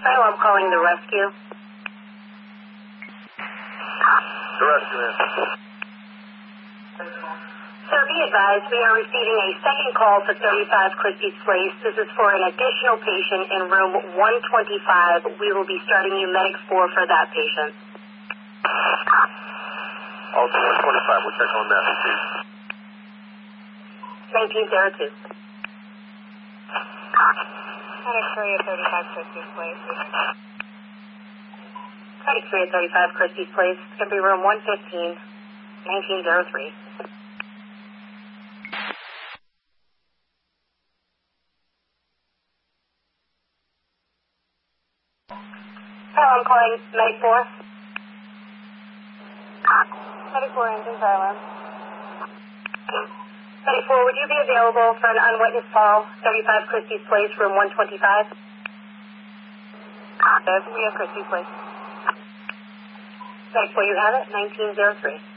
Hello, I'm calling the rescue. The rescue, ma'am. Sir, be advised, we are receiving a second call for 35 Christie's Place. This is for an additional patient in room 125. We will be starting you Medic 4 for that patient. Also 125, we'll check on that, please. 1902. Medic 3 at 35 Christie's Place. Medic 3 at 35 Christie's Place. It's going to be room 115, 1903. Hello, I'm calling Medic 4. Medic 4, engine silence. Medic 4, would you be available for an unwitnessed call, 35 Christie's Place, room 125? Yes, we have Christie's Place. Medic 4, you have it, 1903.